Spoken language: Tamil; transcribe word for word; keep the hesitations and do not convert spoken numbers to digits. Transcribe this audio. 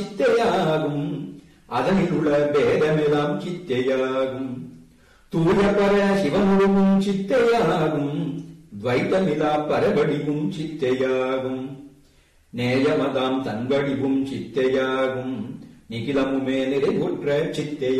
சித்தையாகும். அதனில் உள்ள பேதமெல்லாம் சித்தையாகும். தூய பர சிவமுழுவும் சித்தையாகும். துவைத்தமிலா பரவடிவும் சித்தையாகும். நேயமதாம் தன்வடிவும் சித்தையாகும். நிகிலமுமே நிறைவுற்ற சித்தையாகும்.